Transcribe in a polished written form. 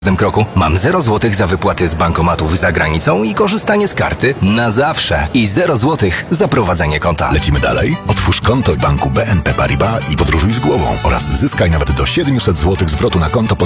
W tym kroku mam 0 zł za wypłaty z bankomatów za granicą i korzystanie z karty na zawsze. I 0 zł za prowadzenie konta. Lecimy dalej? Otwórz konto w banku BNP Paribas i podróżuj z głową oraz zyskaj nawet do 700 zł zwrotu na konto